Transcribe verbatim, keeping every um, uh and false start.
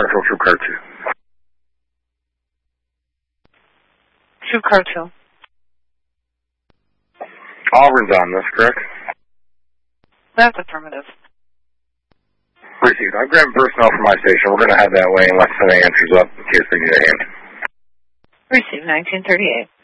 Central, Troop Car two. Troop Car two. Auburn's on this, correct? That's affirmative. Received. I'm grabbing personnel from my station. We're going to head that way unless something answers up in case they need a hand. Received, nineteen thirty-eight.